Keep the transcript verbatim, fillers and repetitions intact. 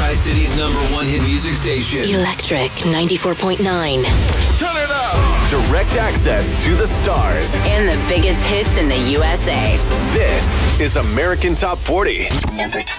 Tri-City's number one hit music station. Electric ninety-four point nine. Turn it up! Direct access to the stars. And the biggest hits in the U S A. This is American Top forty. Number twelve.